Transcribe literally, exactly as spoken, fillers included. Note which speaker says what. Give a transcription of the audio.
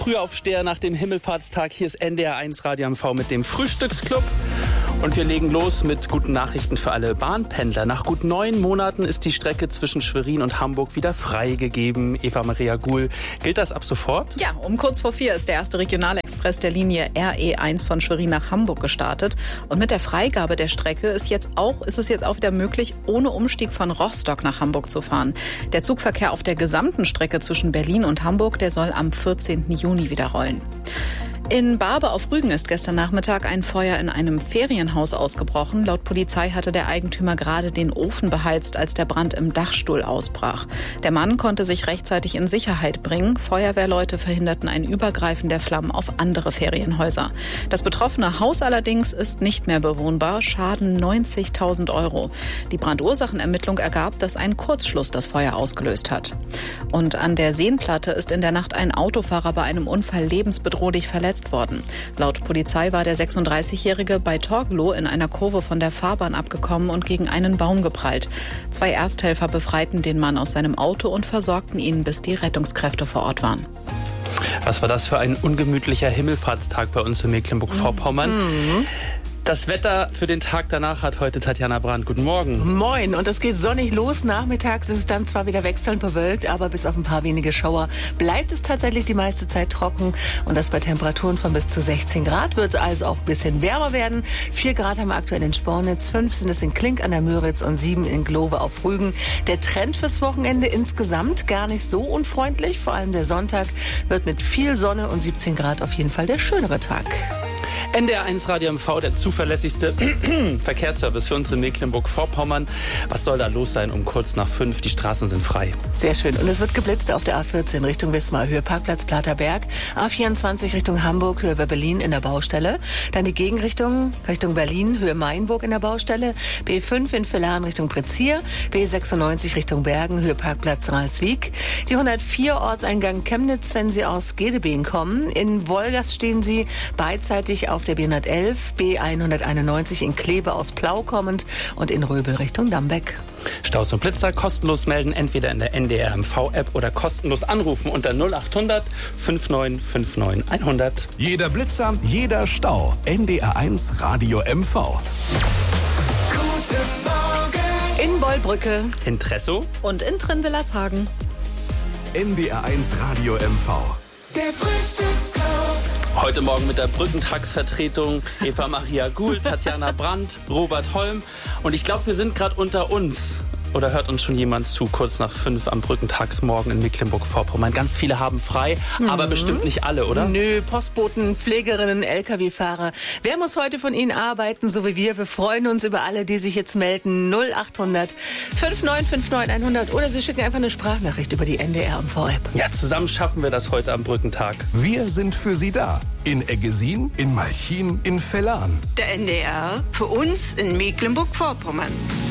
Speaker 1: Frühaufsteher nach dem Himmelfahrtstag. Hier ist N D R eins Radio M V mit dem Frühstücksclub. Und wir legen los mit guten Nachrichten für alle Bahnpendler. Nach gut neun Monaten ist die Strecke zwischen Schwerin und Hamburg wieder freigegeben. Eva Maria Guhl, gilt das ab sofort?
Speaker 2: Ja, um kurz vor vier ist der erste Regionalexpress der Linie R E eins von Schwerin nach Hamburg gestartet. Und mit der Freigabe der Strecke ist, jetzt auch, ist es jetzt auch wieder möglich, ohne Umstieg von Rostock nach Hamburg zu fahren. Der Zugverkehr auf der gesamten Strecke zwischen Berlin und Hamburg, der soll am vierzehnten Juni wieder rollen. In Barbe auf Rügen ist gestern Nachmittag ein Feuer in einem Ferienhaus ausgebrochen. Laut Polizei hatte der Eigentümer gerade den Ofen beheizt, als der Brand im Dachstuhl ausbrach. Der Mann konnte sich rechtzeitig in Sicherheit bringen. Feuerwehrleute verhinderten ein Übergreifen der Flammen auf andere Ferienhäuser. Das betroffene Haus allerdings ist nicht mehr bewohnbar. Schaden neunzigtausend Euro. Die Brandursachenermittlung ergab, dass ein Kurzschluss das Feuer ausgelöst hat. Und an der Seenplatte ist in der Nacht ein Autofahrer bei einem Unfall lebensbedrohlich verletzt worden. Laut Polizei war der sechsunddreißigjährige bei Torgelow in einer Kurve von der Fahrbahn abgekommen und gegen einen Baum geprallt. Zwei Ersthelfer befreiten den Mann aus seinem Auto und versorgten ihn, bis die Rettungskräfte vor Ort waren.
Speaker 1: Was war das für ein ungemütlicher Himmelfahrtstag bei uns in Mecklenburg-Vorpommern? Mhm. Das Wetter für den Tag danach hat heute Tatjana Brandt. Guten Morgen.
Speaker 3: Moin. Und es geht sonnig los. Nachmittags ist es dann zwar wieder wechselnd bewölkt, aber bis auf ein paar wenige Schauer bleibt es tatsächlich die meiste Zeit trocken. Und das bei Temperaturen von bis zu sechzehn Grad. Wird es also auch ein bisschen wärmer werden. vier Grad haben wir aktuell in Spornitz, fünf sind es in Klink an der Müritz und sieben in Glove auf Rügen. Der Trend fürs Wochenende insgesamt gar nicht so unfreundlich. Vor allem der Sonntag wird mit viel Sonne und siebzehn Grad auf jeden Fall der schönere Tag.
Speaker 1: N D R eins Radio M V, der zuverlässigste Verkehrsservice für uns in Mecklenburg-Vorpommern. Was soll da los sein um kurz nach fünf? Die Straßen sind frei.
Speaker 3: Sehr schön. Und es wird geblitzt auf der A vierzehn Richtung Wismar, Höhe Parkplatz Platerberg. A vierundzwanzig Richtung Hamburg, Höhe Berlin in der Baustelle. Dann die Gegenrichtung Richtung Berlin, Höhe Mainburg in der Baustelle. B fünf in Villaren Richtung Prezier. B sechsundneunzig Richtung Bergen, Höhe Parkplatz Ralswiek. Die hundertvier Ortseingang Chemnitz, wenn Sie aus Gedebeen kommen. In Wolgast stehen Sie beidseitig auf der B hundertelf, B hunderteinundneunzig in Kleve aus Plau kommend und in Röbel Richtung Dambeck.
Speaker 1: Staus und Blitzer kostenlos melden, entweder in der N D R M V-App oder kostenlos anrufen unter null achthundert neunundfünfzig neunundfünfzig hundert.
Speaker 4: Jeder Blitzer, jeder Stau. N D R eins Radio M V.
Speaker 3: Guten Morgen. In Bollbrücke,
Speaker 1: in Tressow
Speaker 2: und in Trinwillershagen.
Speaker 4: N D R eins Radio M V.
Speaker 3: Der Frühstücksclub.
Speaker 1: Heute Morgen mit der Brückentagsvertretung Eva Maria Guhl, Tatjana Brandt, Robert Holm. Und ich glaube, wir sind gerade unter uns. Oder hört uns schon jemand zu, kurz nach fünf am Brückentagsmorgen in Mecklenburg-Vorpommern? Ganz viele haben frei, mhm. aber bestimmt nicht alle, oder?
Speaker 3: Nö, Postboten, Pflegerinnen, L K W-Fahrer. Wer muss heute von Ihnen arbeiten, so wie wir? Wir freuen uns über alle, die sich jetzt melden. null achthundert neunundfünfzig neunundfünfzig hundert oder Sie schicken einfach eine Sprachnachricht über die N D R M V-App.
Speaker 1: Ja, zusammen schaffen wir das heute am Brückentag.
Speaker 4: Wir sind für Sie da. In Eggesin, in Malchin, in Villaren.
Speaker 5: Der N D R für uns in Mecklenburg-Vorpommern.